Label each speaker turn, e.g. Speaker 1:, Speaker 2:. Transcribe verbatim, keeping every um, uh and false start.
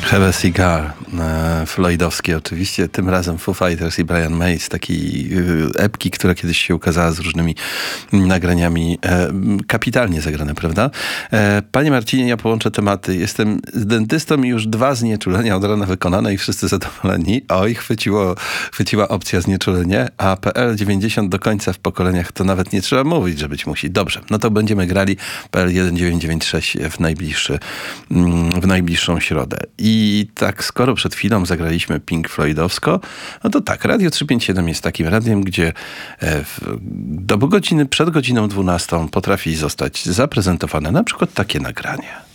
Speaker 1: Have a Cigar, e, floydowskie oczywiście, tym razem Foo Fighters i Brian May z takiej e, epki, która kiedyś się ukazała z różnymi nagraniami, e, kapitalnie zagrane, prawda? E, Panie Marcinie, ja połączę tematy. Jestem dentystą i już dwa znieczulenia od rana wykonane i wszyscy zadowoleni. Oj, chwyciło, chwyciła opcja znieczulenie, a P L dziewięćdziesiąt do końca w pokoleniach to nawet nie trzeba mówić, że być musi. Dobrze, no to będziemy grali P L jeden dziewięć dziewięć sześć w najbliższy, w najbliższą środę. I tak, skoro przed chwilą zagraliśmy Pink Floydowsko, no to tak, Radio trzysta pięćdziesiąt siedem jest takim radiem, gdzie w, do godziny, przed godziną dwunastą potrafi zostać zaprezentowane na przykład takie nagranie.